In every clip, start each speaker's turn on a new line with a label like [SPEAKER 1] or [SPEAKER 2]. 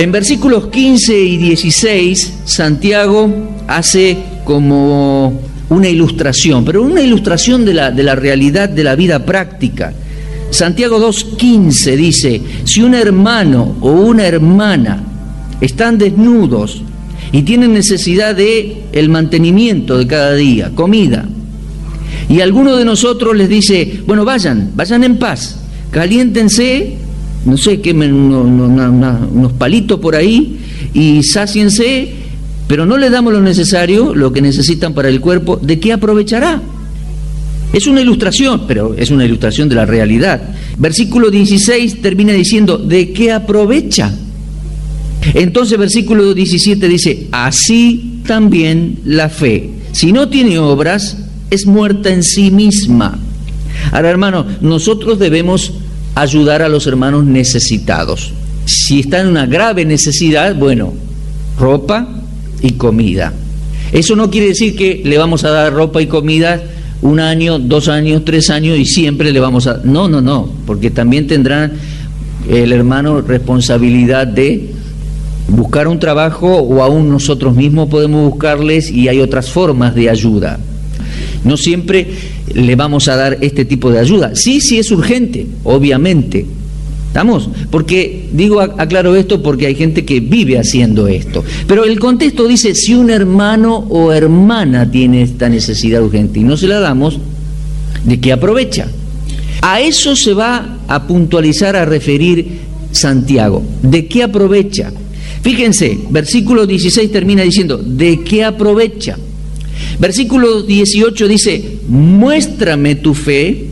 [SPEAKER 1] En versículos 15 y 16, Santiago hace como una ilustración, pero una ilustración de la realidad de la vida práctica. Santiago 2:15 dice: si un hermano o una hermana están desnudos y tienen necesidad de el mantenimiento de cada día, comida, y alguno de nosotros les dice: bueno, vayan en paz, caliéntense, no sé, quemen unos palitos por ahí y sáciense, pero no les damos lo necesario, lo que necesitan para el cuerpo, ¿de qué aprovechará? Es una ilustración, pero es una ilustración de la realidad. Versículo 16 termina diciendo: ¿de qué aprovecha? Entonces versículo 17 dice: así también la fe, si no tiene obras, es muerta en sí misma. Ahora, hermano, nosotros debemos ayudar a los hermanos necesitados. Si están en una grave necesidad, bueno, ropa y comida. Eso no quiere decir que le vamos a dar ropa y comida 1 año, 2 años, 3 años y siempre le vamos a... No, porque también tendrá el hermano responsabilidad de buscar un trabajo, o aún nosotros mismos podemos buscarles, y hay otras formas de ayuda. No siempre le vamos a dar este tipo de ayuda. Sí es urgente, obviamente. ¿Estamos? Porque, aclaro esto porque hay gente que vive haciendo esto. Pero el contexto dice: si un hermano o hermana tiene esta necesidad urgente y no se la damos, ¿de qué aprovecha? A eso se va a puntualizar, a referir Santiago. ¿De qué aprovecha? Fíjense, versículo 16 termina diciendo: ¿de qué aprovecha? Versículo 18 dice: muéstrame tu fe.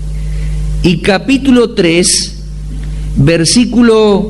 [SPEAKER 1] Y capítulo 3, versículo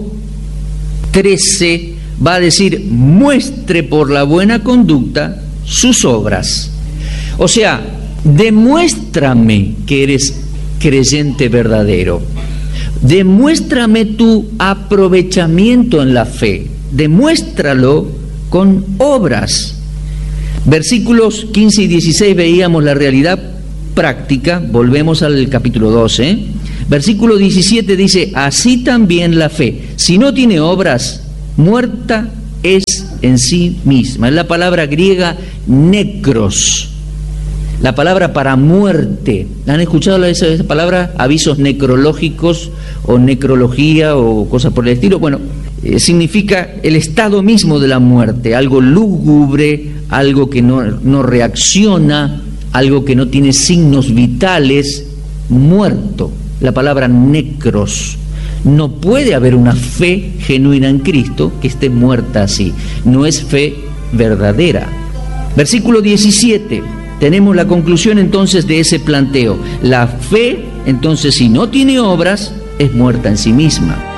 [SPEAKER 1] 13 va a decir: muestre por la buena conducta sus obras. O sea, demuéstrame que eres creyente verdadero. Demuéstrame tu aprovechamiento en la fe. Demuéstralo con obras. Versículos 15 y 16 veíamos la realidad práctica. Volvemos al capítulo 12. Versículo 17 dice: así también la fe, si no tiene obras, muerta es en sí misma. Es la palabra griega necros, la palabra para muerte. ¿Han escuchado esa palabra? Avisos necrológicos o necrología o cosas por el estilo. Bueno, significa el estado mismo de la muerte, algo lúgubre, algo que no reacciona, algo que no tiene signos vitales, muerto. La palabra necros. No puede haber una fe genuina en Cristo que esté muerta así. No es fe verdadera. Versículo 17. Tenemos la conclusión entonces de ese planteo. La fe, entonces, si no tiene obras, es muerta en sí misma.